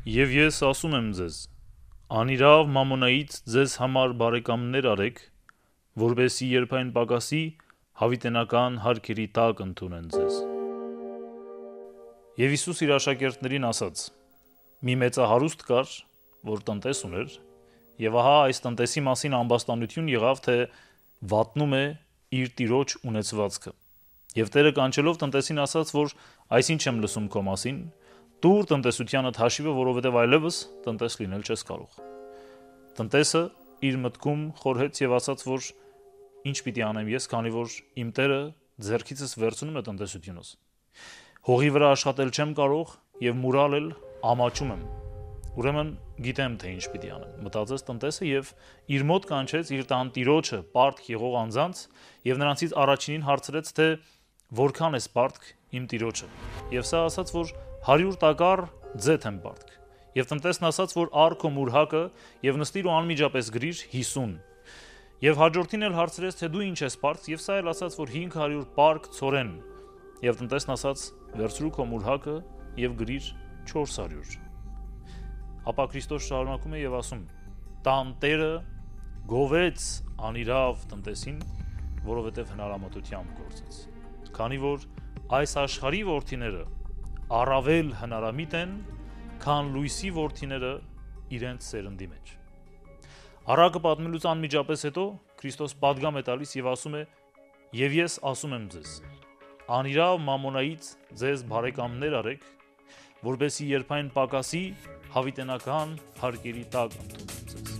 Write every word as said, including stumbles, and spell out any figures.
Եվ ես ասում եմ ձեզ. անիրավ մամոնայից ձեզ համար բարեկամներ արեք, որպեսզի երբ այն պակասի, հավիտենական հարկերի տակ ընդունեն ձեզ։ Եվ Հիսուս իր աշակերտներին ասաց. մի մեծահարուստ կար, որ տնտես ուներ, եւ ահա այս տնտեսի մասին ամբաստանություն եղավ, թե վատնում է իր տիրոջ ունեցվածքը։ Եվ Տերը կանչելով տնտեսին ասաց, որ այսինչ եմ լսում քո մասին, տուր տնտեսությանդ հաշիվը, որովհետև այլևս տնտես լինել չես կարող։ Տնտեսը իր մտքում խորհեց եւ ասաց, որ ինչ պիտի անեմ ես, քանի որ իմ Տերը ձեռքիցս վերցնում է տնտեսությունս։ Հողի վրա աշխատել չեմ կարող եւ մուրալ էլ ամաչում եմ։ Ուրեմն գիտեմ, թե ինչ պիտի անեմ։ Մտածեց տնտեսը եւ իր մոտ կանչեց իր տանտիրոջը պարտք եղող անձանց եւ նրանցից առաջինին հարցրեց, թե որքան է պարտք իմ տիրոջը։ Եվ սա ասաց, որ հարյուր տակառ ձեթ եմ պարտք։ Եվ տնտեսն ասաց, որ առ քո մուրհակը եւ նստիր ու անմիջապես գրիր հիսուն։ Եվ հաջորդին էլ հարցրեց, թե դու ինչ ես պարտք, եւ սա էլ ասաց, որ հինգ հարյուր պարկ ցորեն։ Եվ տնտեսն ասաց, վերցրու քո մուրհակը եւ գրիր չորս հարյուր։ Ապա Քրիստոս շարունակում է եւ ասում. տանտերը գովեց անիրավ տնտեսին, որովհետեւ հնարամտությամբ գործեց։ Քանի որ այս աշխարհի որդիները առավել հնարամիտ են, քան լույսի որդիները իրենց սերնդի մեջ։ Առակը պատմելուց անմիջապես հետո Քրիստոս պատգամ է տալիս եւ ասում է. եւ ես ասում եմ ձեզ. անիրավ մամոնայից ձեզ բարեկամներ արեք, որպեսզի երբ այն պակասի, հավիտենական հարկերի տակ ընդունեն ձեզ։